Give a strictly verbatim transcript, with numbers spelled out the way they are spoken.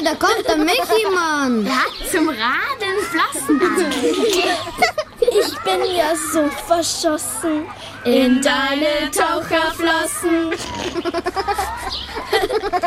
da kommt der Michi-Mann. Er hat zum Radeln Flossen an. Ich bin ja so verschossen In deine Taucher